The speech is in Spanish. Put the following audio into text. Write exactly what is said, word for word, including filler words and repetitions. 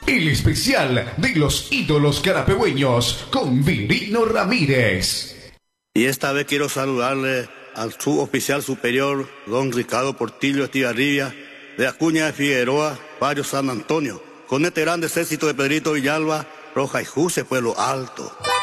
el especial de los ídolos carapegüeños con Virino Ramírez. Y esta vez quiero saludarle al suboficial superior, don Ricardo Portillo Estigarribia, de Acuña de Figueroa, Barrio San Antonio, con este gran ejército de Pedrito Villalba, Roja y Juse, Pueblo Alto.